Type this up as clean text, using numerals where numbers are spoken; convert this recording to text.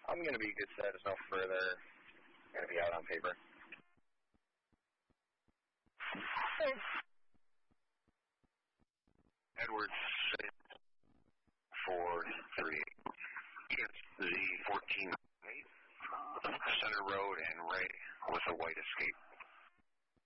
I'm going to be good status no further. Going to be out on paper. Edwards 438. Yes, Z 14-8. Center Road and Ray with a white Escape.